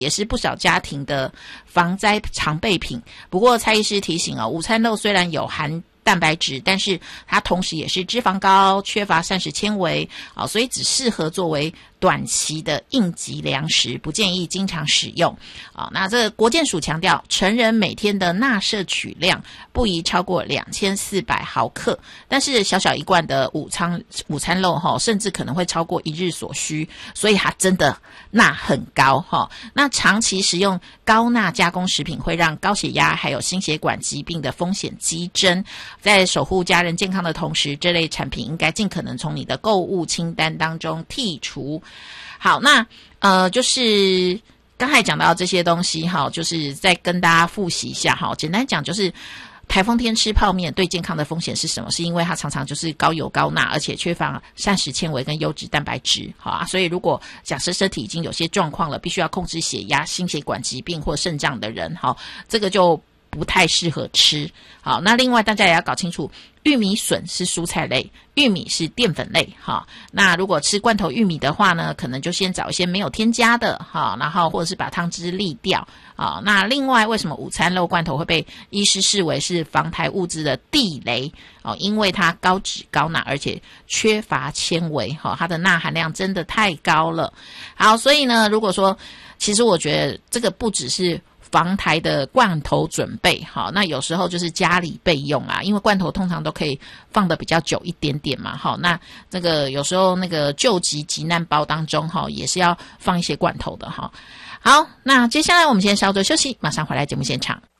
也是不少家庭的防灾常备品。不过蔡医师提醒午餐肉虽然有含蛋白质，但是它同时也是脂肪高，缺乏膳食纤维所以只适合作为短期的应急粮食，不建议经常使用那这个国健署强调，成人每天的钠摄取量不宜超过2400毫克，但是小小一罐的午餐肉甚至可能会超过一日所需，所以它真的钠很高那长期食用高钠加工食品会让高血压还有心血管疾病的风险激增，在守护家人健康的同时，这类产品应该尽可能从你的购物清单当中剔除。好，那就是刚才讲到这些东西就是再跟大家复习一下简单讲就是台风天吃泡面对健康的风险是什么？是因为它常常就是高油高钠，而且缺乏膳食纤维跟优质蛋白质所以如果假设身体已经有些状况了，必须要控制血压、心血管疾病或肾脏的人这个就不太适合吃。好，那另外大家也要搞清楚，玉米笋是蔬菜类，玉米是淀粉类那如果吃罐头玉米的话呢，可能就先找一些没有添加的然后或者是把汤汁沥掉那另外为什么午餐肉罐头会被医师视为是防台物质的地雷因为它高脂高钠，而且缺乏纤维它的钠含量真的太高了。好，所以呢，如果说其实我觉得这个不只是防台的罐头准备那有时候就是家里备用因为罐头通常都可以放得比较久一点点嘛那这个有时候那个救急急难包当中也是要放一些罐头的好，那接下来我们先稍作休息，马上回来节目现场。